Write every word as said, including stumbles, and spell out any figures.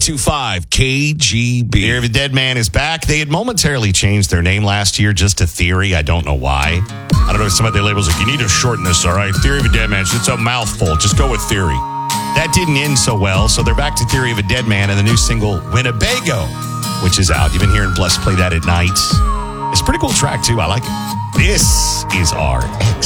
two five K G B. Theory of a Dead Man is back. They had momentarily changed their name last year just to Theory. I don't know why. I don't know if some of their labels like, you need to shorten this, all right? Theory of a Dead Man. It's a mouthful. Just go with Theory. That didn't end so well, so they're back to Theory of a Dead Man and the new single, Winnebago, which is out. You've been hearing Bless play that at night. It's a pretty cool track, too. I like it. This is our X.